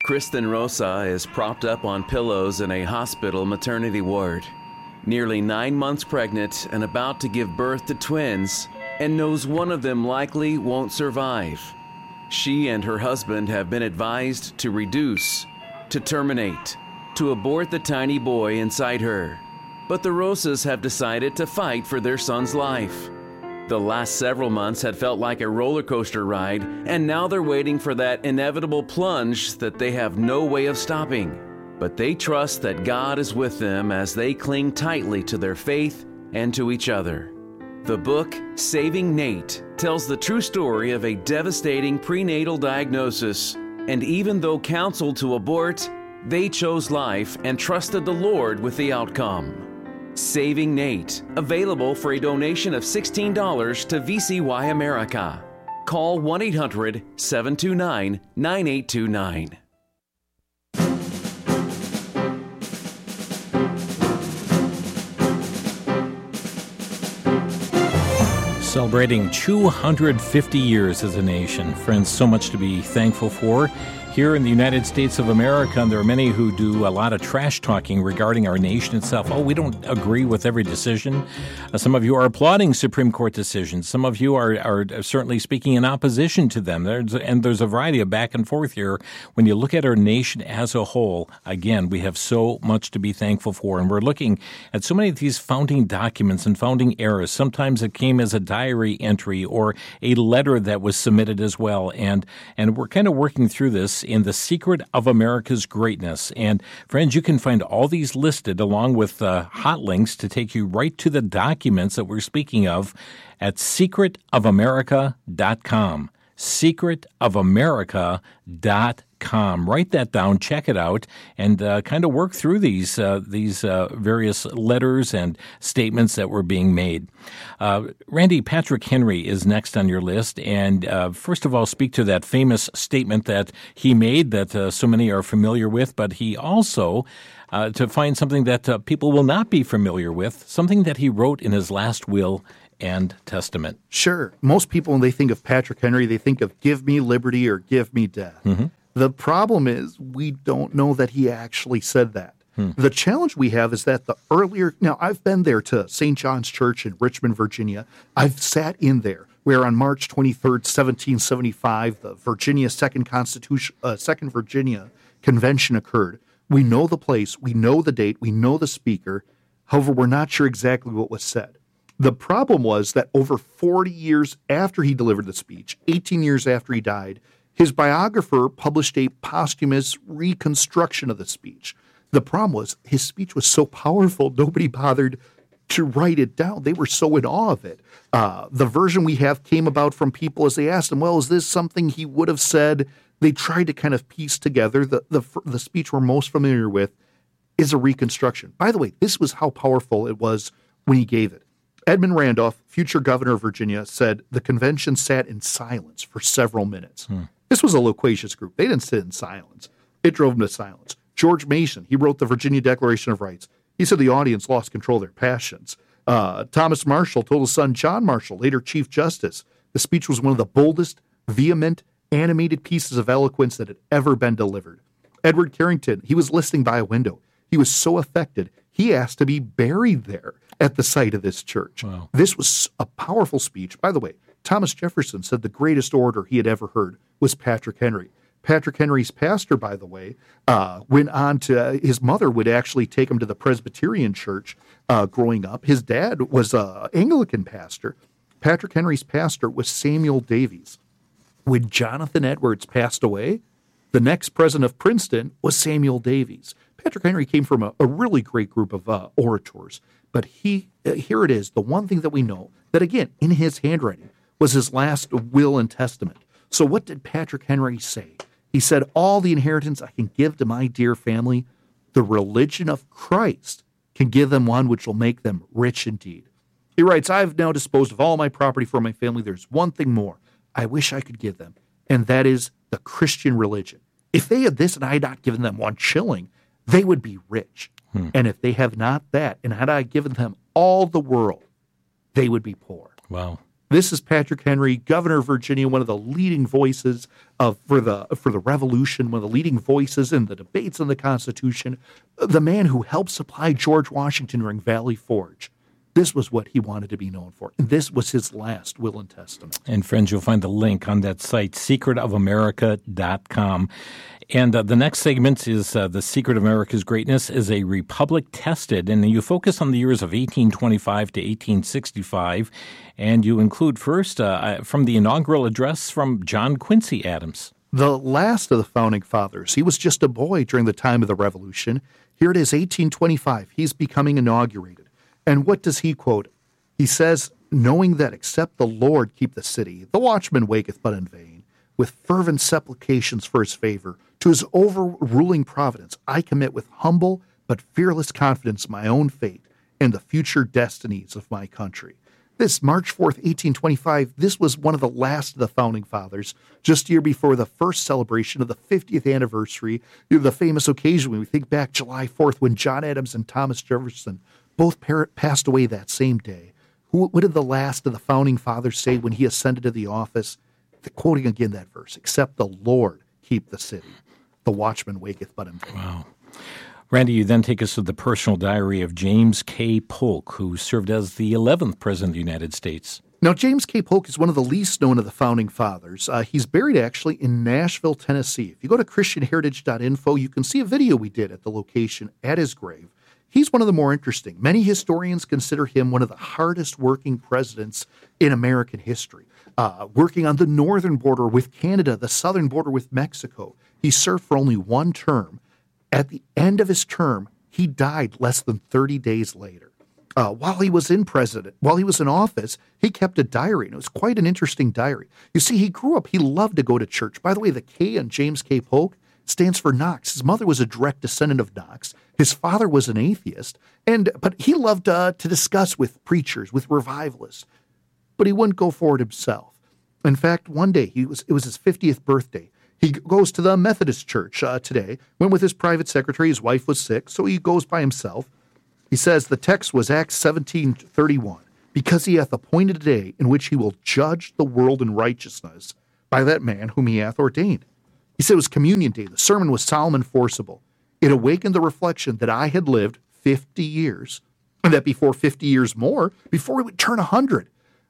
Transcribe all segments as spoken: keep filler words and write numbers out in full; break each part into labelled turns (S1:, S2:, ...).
S1: Kristen Rosa is propped up on pillows in a hospital maternity ward, nearly nine months pregnant and about to give birth to twins, and knows one of them likely won't survive. She and her husband have been advised to reduce, to terminate, to abort the tiny boy inside her. But the Rosas have decided to fight for their son's life. The last several months had felt like a roller coaster ride, and now they're waiting for that inevitable plunge that they have no way of stopping. But they trust that God is with them as they cling tightly to their faith and to each other. The book, Saving Nate, tells the true story of a devastating prenatal diagnosis, and even though counseled to abort, they chose life and trusted the Lord with the outcome. Saving Nate, available for a donation of sixteen dollars to V C Y America. Call one eight hundred, seven two nine, nine eight two nine.
S2: Celebrating two hundred fifty years as a nation. Friends, so much to be thankful for. Here in the United States of America, and there are many who do a lot of trash talking regarding our nation itself. Oh, we don't agree with every decision. Uh, some of you are applauding Supreme Court decisions. Some of you are, are certainly speaking in opposition to them. There's, and there's a variety of back and forth here. When you look at our nation as a whole, again, we have so much to be thankful for. And we're looking at so many of these founding documents and founding eras. Sometimes it came as a diary entry or a letter that was submitted as well. And, and we're kind of working through this in The Secret of America's Greatness. And friends, you can find all these listed along with uh, hot links to take you right to the documents that we're speaking of at secret of america dot com. secret of america dot com. Write that down, check it out, and uh, kind of work through these uh, these uh, various letters and statements that were being made. Uh, Randy, Patrick Henry is next on your list, and uh, first of all, speak to that famous statement that he made that uh, so many are familiar with, but he also, uh, to find something that uh, people will not be familiar with, something that he wrote in his last will and testament.
S3: Sure. Most people, when they think of Patrick Henry, they think of give me liberty or give me death.
S2: Mm-hmm.
S3: The problem is we don't know that he actually said that. Hmm. The challenge we have is that the earlier, now I've been there to Saint John's Church in Richmond, Virginia. I've sat in there where on March twenty-third, seventeen seventy-five, the Virginia Second Constitution, uh, Second Virginia Convention occurred. We know the place, we know the date, we know the speaker. However, we're not sure exactly what was said. The problem was that over forty years after he delivered the speech, eighteen years after he died, his biographer published a posthumous reconstruction of the speech. The problem was his speech was so powerful, nobody bothered to write it down. They were so in awe of it. Uh, the version we have came about from people as they asked him, well, is this something he would have said? They tried to kind of piece together. The, the, the speech we're most familiar with is a reconstruction. By the way, this was how powerful it was when he gave it. Edmund Randolph, future governor of Virginia, said the convention sat in silence for several minutes. Hmm. This was a loquacious group. They didn't sit in silence. It drove them to silence. George Mason, he wrote the Virginia Declaration of Rights. He said the audience lost control of their passions. Uh, Thomas Marshall told his son John Marshall, later Chief Justice, the speech was one of the boldest, vehement, animated pieces of eloquence that had ever been delivered. Edward Carrington, he was listening by a window. He was so affected, he asked to be buried there at the site of this church.
S2: Wow.
S3: This was a powerful speech. By the way, Thomas Jefferson said the greatest orator he had ever heard was Patrick Henry. Patrick Henry's pastor, by the way, uh, went on to, uh, his mother would actually take him to the Presbyterian church uh, growing up. His dad was an Anglican pastor. Patrick Henry's pastor was Samuel Davies. When Jonathan Edwards passed away, the next president of Princeton was Samuel Davies. Patrick Henry came from a, a really great group of uh, orators. But he, uh, here it is, the one thing that we know, that again, in his handwriting, was his last will and testament. So what did Patrick Henry say? He said, all the inheritance I can give to my dear family, the religion of Christ can give them one which will make them rich indeed. He writes, I have now disposed of all my property for my family. There's one thing more I wish I could give them, and that is the Christian religion. If they had this and I had not given them one shilling, they would be rich. Hmm. And if they have not that, and had I given them all the world, they would be poor.
S2: Wow.
S3: This is Patrick Henry, governor of Virginia, one of the leading voices of for the for the Revolution, one of the leading voices in the debates on the Constitution, the man who helped supply George Washington during Valley Forge. This was what he wanted to be known for. And this was his last will and testament.
S2: And friends, you'll find the link on that site, secret of america dot com. And uh, the next segment is uh, The Secret of America's Greatness is a Republic Tested. And you focus on the years of eighteen twenty-five to eighteen sixty-five. And you include first uh, from the inaugural address from John Quincy Adams.
S3: The last of the Founding Fathers. He was just a boy during the time of the Revolution. Here it is, eighteen twenty-five. He's becoming inaugurated. And what does he quote? He says, knowing that except the Lord keep the city, the watchman waketh but in vain. With fervent supplications for his favor, to his overruling providence, I commit with humble but fearless confidence my own fate and the future destinies of my country. This March fourth, eighteen twenty-five, this was one of the last of the Founding Fathers, just a year before the first celebration of the fiftieth anniversary, you know, the famous occasion when we think back July fourth when John Adams and Thomas Jefferson both passed away that same day. Who, what did the last of the Founding Fathers say when he ascended to the office? The, quoting again that verse, except the Lord keep the city. The watchman waketh but in vain.
S2: Wow. Randy, you then take us to the personal diary of James K. Polk, who served as the eleventh President of the United States.
S3: Now, James K. Polk is one of the least known of the Founding Fathers. Uh, he's buried actually in Nashville, Tennessee. If you go to christian heritage dot info, you can see a video we did at the location at his grave. He's one of the more interesting. Many historians consider him one of the hardest working presidents in American history. Uh, working on the northern border with Canada, the southern border with Mexico. He served for only one term. At the end of his term, he died less than thirty days later. Uh, while he was in president, while he was in office, he kept a diary, and it was quite an interesting diary. You see, he grew up, he loved to go to church. By the way, the K in James K. Polk stands for Knox. His mother was a direct descendant of Knox. His father was an atheist, and but he loved uh, to discuss with preachers, with revivalists. But he wouldn't go for it himself. In fact, one day, he was it was his fiftieth birthday. He goes to the Methodist Church uh, today, went with his private secretary. His wife was sick, so he goes by himself. He says the text was Acts seventeen thirty-one, because he hath appointed a day in which he will judge the world in righteousness by that man whom he hath ordained. He said it was Communion Day. The sermon was solemn and forcible. It awakened the reflection that I had lived fifty years, and that before fifty years more, before he would turn one hundred,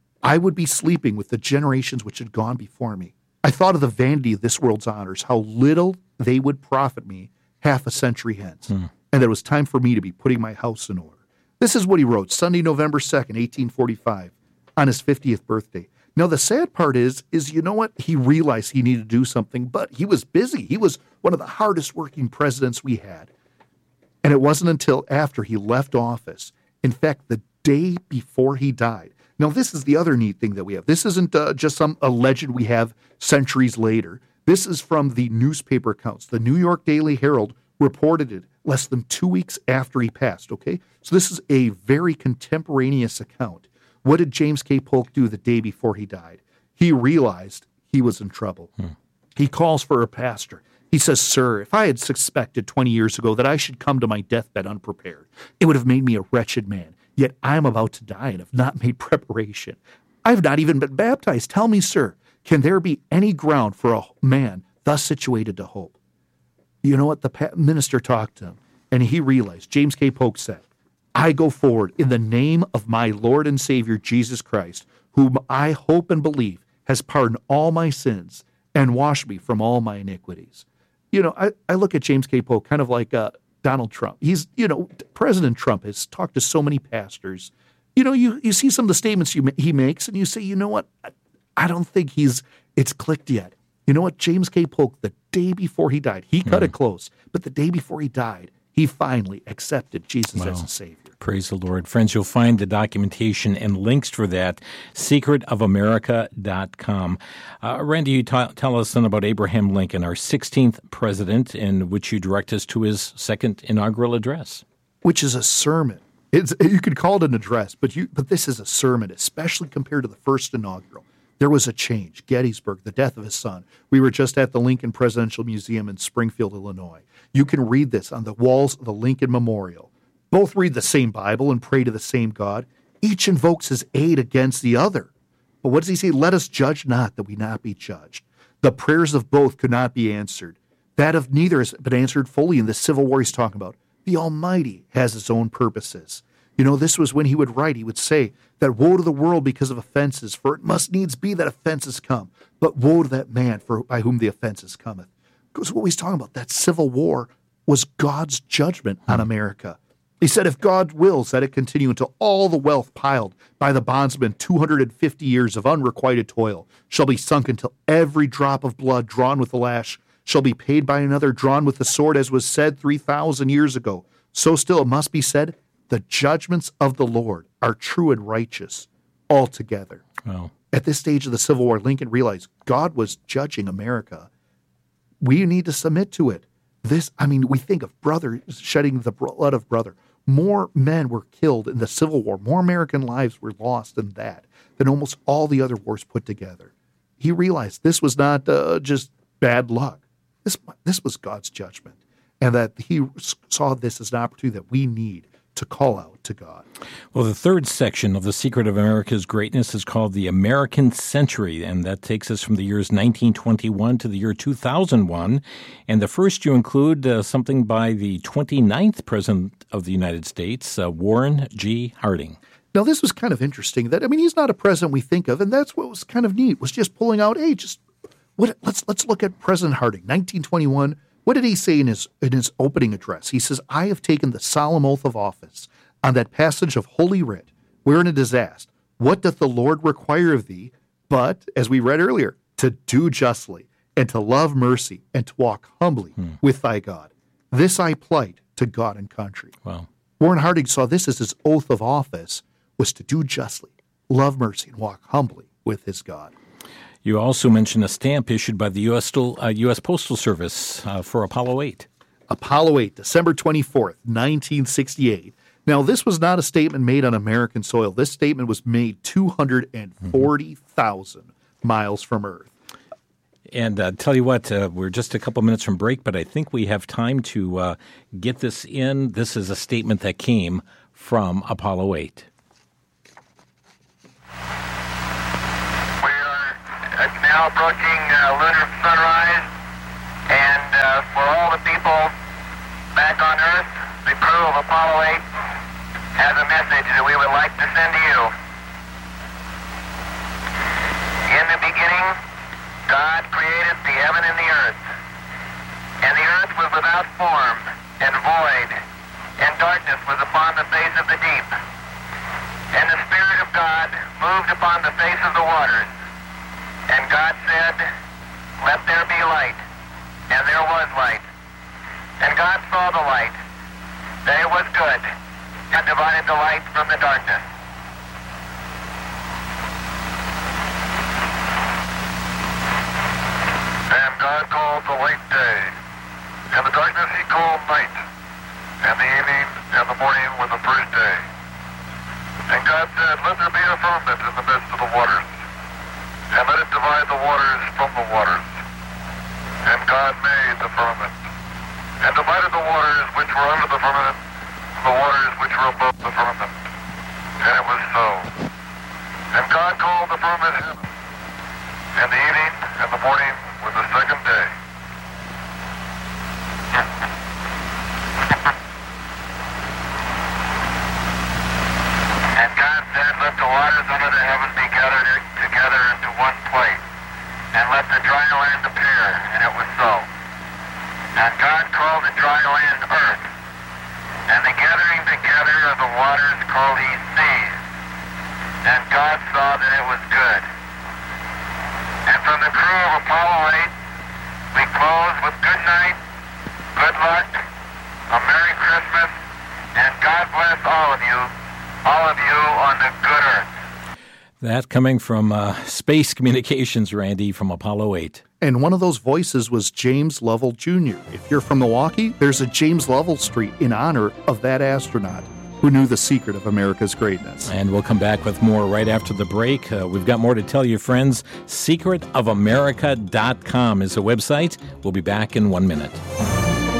S3: I would be sleeping with the generations which had gone before me. I thought of the vanity of this world's honors, how little they would profit me half a century hence, hmm. and that it was time for me to be putting my house in order. This is what he wrote Sunday, November second, eighteen forty-five, on his fiftieth birthday. Now, the sad part is, is you know what? He realized he needed to do something, but he was busy. He was one of the hardest working presidents we had. And it wasn't until after he left office, in fact, the day before he died. Now, this is the other neat thing that we have. This isn't uh, just some a legend we have centuries later. This is from the newspaper accounts. The New York Daily Herald reported it less than two weeks after he passed, okay? So this is a very contemporaneous account. What did James K. Polk do the day before he died? He realized he was in trouble. Hmm. He calls for a pastor. He says, "Sir, if I had suspected twenty years ago that I should come to my deathbed unprepared, it would have made me a wretched man. Yet I am about to die and have not made preparation. I have not even been baptized. Tell me, sir, can there be any ground for a man thus situated to hope?" You know what? The minister talked to him, and he realized, James K. Polk said, "I go forward in the name of my Lord and Savior, Jesus Christ, whom I hope and believe has pardoned all my sins and washed me from all my iniquities." You know, I, I look at James K. Polk kind of like uh, Donald Trump. He's, you know, President Trump has talked to so many pastors. You know, you, you see some of the statements you, he makes, and you say, you know what, I, I don't think he's, it's clicked yet. You know what, James K. Polk, the day before he died, he cut mm. it close, but the day before he died, he finally accepted Jesus wow. as a Savior.
S2: Praise the Lord. Friends, you'll find the documentation and links for that, secret of america dot com. Uh, Randy, you t- tell us then about Abraham Lincoln, our sixteenth president, in which you direct us to his second inaugural address.
S3: Which is a sermon. It's, you could call it an address, but you but this is a sermon, especially compared to the first inaugural. There was a change. Gettysburg, the death of his son. We were just at the Lincoln Presidential Museum in Springfield, Illinois. You can read this on the walls of the Lincoln Memorial. Both read the same Bible and pray to the same God. Each invokes his aid against the other. But what does he say? Let us judge not that we not be judged. The prayers of both could not be answered. That of neither has been answered fully in the civil war he's talking about. The Almighty has his own purposes. You know, this was when he would write, he would say that woe to the world because of offenses, for it must needs be that offenses come. But woe to that man for by whom the offenses cometh. Because what he's talking about, that civil war was God's judgment on America. He said, if God wills that it continue until all the wealth piled by the bondsmen, two hundred fifty years of unrequited toil, shall be sunk until every drop of blood drawn with the lash shall be paid by another drawn with the sword, as was said three thousand years ago. So still it must be said, the judgments of the Lord are true and righteous altogether.
S2: Wow.
S3: At this stage of the Civil War, Lincoln realized God was judging America. We need to submit to it. This, I mean, we think of brother shedding the blood of brother. More men were killed in the Civil War. More American lives were lost in that than almost all the other wars put together. He realized this was not uh, just bad luck. This, this was God's judgment, and that he saw this as an opportunity that we need to call out to God.
S2: Well, the third section of The Secret of America's Greatness is called The American Century, and that takes us from the years nineteen twenty-one to the year two thousand one. And the first you include uh, something by the twenty-ninth President of the United States, uh, Warren G. Harding.
S3: Now, this was kind of interesting. That I mean, he's not a president we think of, and that's what was kind of neat, was just pulling out, hey, just what, let's let's look at President Harding, nineteen twenty-one. What did he say in his in his opening address? He says, I have taken the solemn oath of office on that passage of Holy Writ, wherein it is asked, what doth the Lord require of thee, but, as we read earlier, to do justly, and to love mercy, and to walk humbly hmm. with thy God. This I plight to God and country.
S2: Wow.
S3: Warren Harding saw this as his oath of office, was to do justly, love mercy, and walk humbly with his God.
S2: You also mentioned a stamp issued by the U S, uh, U S Postal Service uh, for Apollo eight.
S3: Apollo eight, December twenty-fourth, nineteen sixty-eight. Now, this was not a statement made on American soil. This statement was made two hundred forty thousand mm-hmm. miles from Earth.
S2: And uh, tell you what, uh, we're just a couple minutes from break, but I think we have time to uh, get this in. This is a statement that came from Apollo eight.
S4: Now approaching uh, lunar sunrise, and uh, for all the people back on Earth, the crew of Apollo eight has a message that we would like to send to you. In the beginning, God created the heaven and the earth, and the earth was without form and void, and darkness was upon the face of the deep, and the Spirit of God moved upon the face of the waters. And God said, let there be light. And there was light. And God saw the light, that it was good, and divided the light from the darkness. And God called the light day, and the darkness he called night, and the evening and the morning were the first day. And God said, let there be a firmament in the midst of the waters, and let it divide the waters from the waters. And God made the firmament, and divided the waters which were under the firmament from the waters which were above the firmament. And it was so. And God called the firmament heaven, and the evening and the morning were the second day. And God said, let the waters under the heaven be gathered together into one place, and let the dry land appear, and it was so. And God called the dry land earth, and the gathering together of the waters called he seas. And God saw that it was good. And from the crew of Apollo eight, we close with good night, good luck, a Merry Christmas, and God bless all of you, all of you on the good earth.
S2: That coming from uh, Space Communications, Randy, from Apollo eight.
S3: And one of those voices was James Lovell Junior If you're from Milwaukee, there's a James Lovell Street in honor of that astronaut who knew the secret of America's greatness.
S2: And we'll come back with more right after the break. Uh, we've got more to tell you, friends. secret of america dot com is the website. We'll be back in one minute.